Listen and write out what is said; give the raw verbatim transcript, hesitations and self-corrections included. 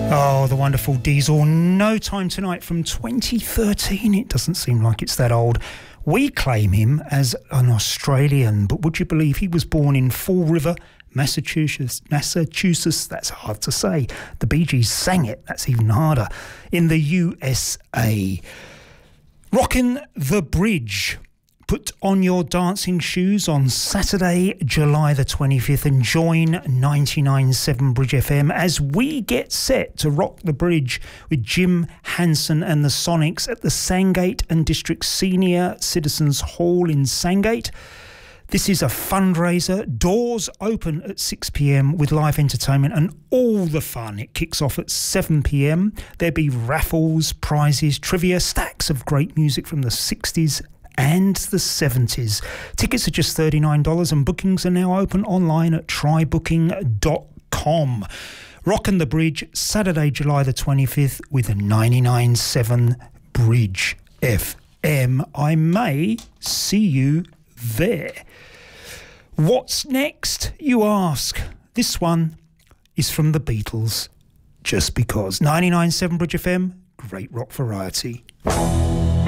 Oh, the wonderful Diesel. No Time Tonight from twenty thirteen. It doesn't seem like it's that old. We claim him as an Australian, but would you believe he was born in Fall River, Massachusetts? Massachusetts, that's hard to say. The Bee Gees sang it, that's even harder. In the U S A. Rockin' the Bridge. Put on your dancing shoes on Saturday, July the twenty-fifth, and join ninety-nine point seven Bridge F M as we get set to rock the bridge with Jim Hansen and the Sonics at the Sandgate and District Senior Citizens Hall in Sandgate. This is a fundraiser. Doors open at six p m with live entertainment and all the fun. It kicks off at seven p m. There'll be raffles, prizes, trivia, stacks of great music from the sixties and the seventies. Tickets are just thirty-nine dollars and bookings are now open online at try booking dot com. Rockin' the Bridge, Saturday, July the twenty-fifth with ninety-nine point seven Bridge F M. I may see you there. What's next, you ask? This one is from the Beatles, Just Because. ninety-nine point seven Bridge F M, great rock variety.